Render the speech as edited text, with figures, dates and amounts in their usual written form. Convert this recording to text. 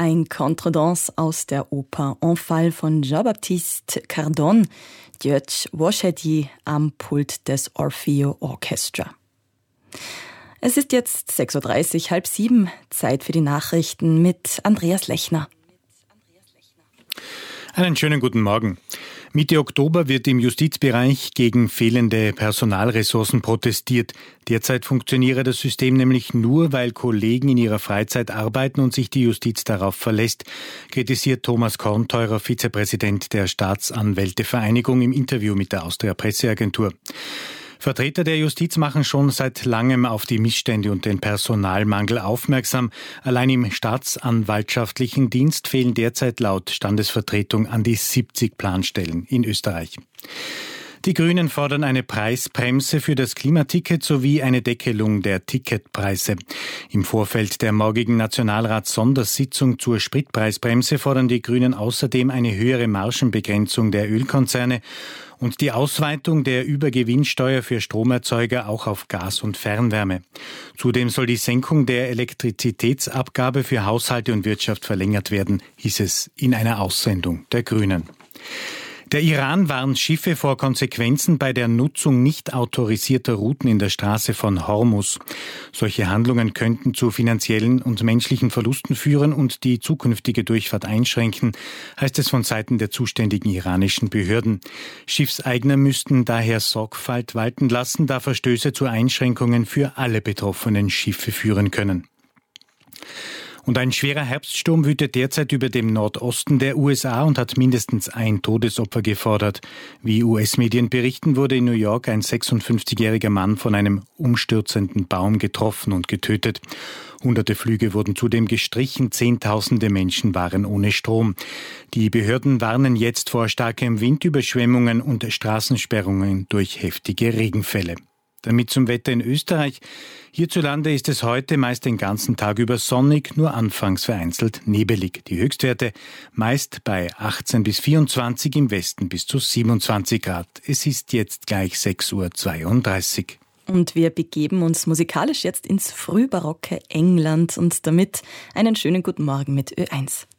Ein Contredanse aus der Oper En Fall von Jean-Baptiste Cardon, Djötsch Woschedi am Pult des Orfeo Orchestra. Es ist jetzt 6.30 Uhr, 6:30, Zeit für die Nachrichten mit Andreas Lechner. Einen schönen guten Morgen. Mitte Oktober wird im Justizbereich gegen fehlende Personalressourcen protestiert. Derzeit funktioniere das System nämlich nur, weil Kollegen in ihrer Freizeit arbeiten und sich die Justiz darauf verlässt, kritisiert Thomas Kornteurer, Vizepräsident der Staatsanwältevereinigung, im Interview mit der Austria Presseagentur. Vertreter der Justiz machen schon seit langem auf die Missstände und den Personalmangel aufmerksam. Allein im staatsanwaltschaftlichen Dienst fehlen derzeit laut Standesvertretung an die 70 Planstellen in Österreich. Die Grünen fordern eine Preisbremse für das Klimaticket sowie eine Deckelung der Ticketpreise. Im Vorfeld der morgigen Nationalrats-Sondersitzung zur Spritpreisbremse fordern die Grünen außerdem eine höhere Margenbegrenzung der Ölkonzerne und die Ausweitung der Übergewinnsteuer für Stromerzeuger auch auf Gas und Fernwärme. Zudem soll die Senkung der Elektrizitätsabgabe für Haushalte und Wirtschaft verlängert werden, hieß es in einer Aussendung der Grünen. Der Iran warnt Schiffe vor Konsequenzen bei der Nutzung nicht autorisierter Routen in der Straße von Hormuz. Solche Handlungen könnten zu finanziellen und menschlichen Verlusten führen und die zukünftige Durchfahrt einschränken, heißt es von Seiten der zuständigen iranischen Behörden. Schiffseigner müssten daher Sorgfalt walten lassen, da Verstöße zu Einschränkungen für alle betroffenen Schiffe führen können. Und ein schwerer Herbststurm wütet derzeit über dem Nordosten der USA und hat mindestens ein Todesopfer gefordert. Wie US-Medien berichten, wurde in New York ein 56-jähriger Mann von einem umstürzenden Baum getroffen und getötet. Hunderte Flüge wurden zudem gestrichen, Zehntausende Menschen waren ohne Strom. Die Behörden warnen jetzt vor starkem Wind, Überschwemmungen und Straßensperrungen durch heftige Regenfälle. Damit zum Wetter in Österreich. Hierzulande ist es heute meist den ganzen Tag über sonnig, nur anfangs vereinzelt nebelig. Die Höchstwerte meist bei 18 bis 24, im Westen bis zu 27 Grad. Es ist jetzt gleich 6:32 Uhr. Und wir begeben uns musikalisch jetzt ins frühbarocke England und damit einen schönen guten Morgen mit Ö1.